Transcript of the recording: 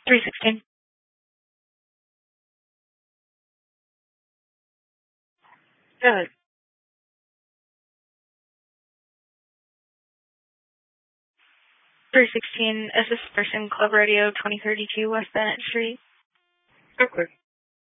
316. Good. 316, is this person Club Radio 2032 West Bennett Street? Okay.